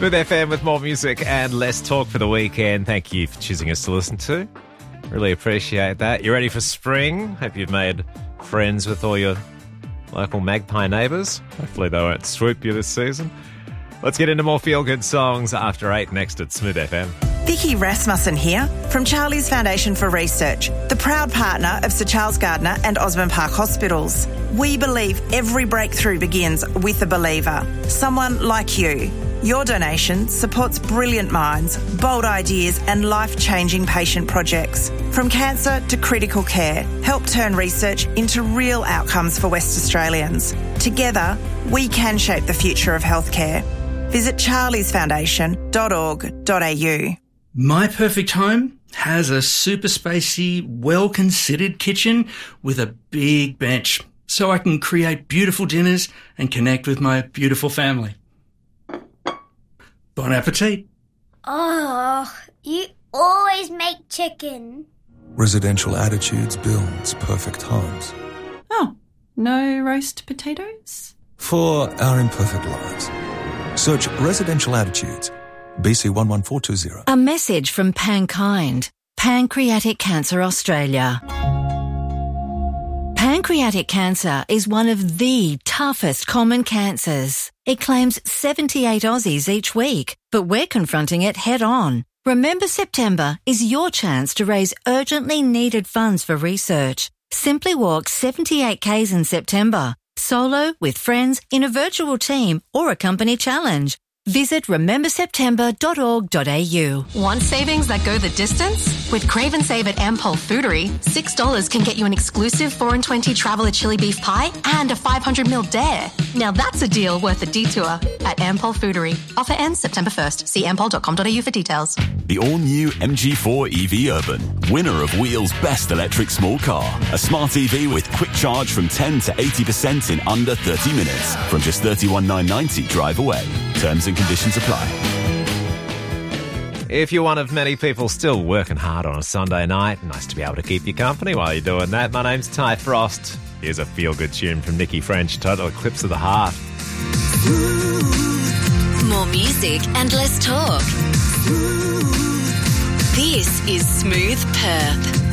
Smooth FM with more music and less talk for the weekend. Thank you for choosing us to listen to. Really appreciate that. You ready for spring? Hope you've made friends with all your local magpie neighbours. Hopefully they won't swoop you this season. Let's get into more feel-good songs after 8 next at Smooth FM. Vicky Rasmussen here from Charlie's Foundation for Research, the proud partner of Sir Charles Gardner and Osborne Park Hospitals. We believe every breakthrough begins with a believer, someone like you. Your donation supports brilliant minds, bold ideas and life-changing patient projects. From cancer to critical care, help turn research into real outcomes for West Australians. Together, we can shape the future of healthcare. Visit charliesfoundation.org.au. My perfect home has a super spacey, well-considered kitchen with a big bench so I can create beautiful dinners and connect with my beautiful family. Bon appetit. Oh, you always make chicken. Residential Attitudes builds perfect homes. Oh, no roast potatoes? For our imperfect lives. Search Residential Attitudes, BC 11420. A message from Pankind, Pancreatic Cancer Australia. Pancreatic cancer is one of the toughest common cancers. It claims 78 Aussies each week, but we're confronting it head on. Remember September is your chance to raise urgently needed funds for research. Simply walk 78 Ks in September, solo, with friends, in a virtual team or a company challenge. Visit rememberseptember.org.au. Want savings that go the distance? With Crave and Save at Ampol Foodery, $6 can get you an exclusive 4-in-20 Traveller chili beef pie and a 500ml dare. Now that's a deal worth a detour at Ampol Foodery. Offer ends September 1st. See ampol.com.au for details. The all-new MG4 EV Urban, winner of Wheel's Best Electric Small Car. A smart EV with quick charge from 10 to 80% in under 30 minutes. From just $31,990 drive away. Terms and conditions apply. If you're one of many people still working hard on a Sunday night, nice to be able to keep you company while you're doing that. My name's Ty Frost. Here's a feel-good tune from Nikki French, Total Eclipse of the Heart. More music and less talk. This is Smooth Perth.